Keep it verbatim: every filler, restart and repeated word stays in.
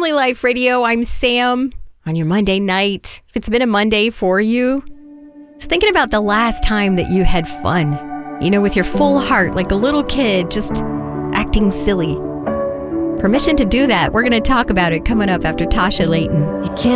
Family Life Radio, I'm Sam. On your Monday night, if it's been a Monday for you, just thinking about the last time that you had fun. You know, with your full heart, like a little kid, just acting silly. Permission to do that. We're going to talk about it coming up after Tasha Layton. You can't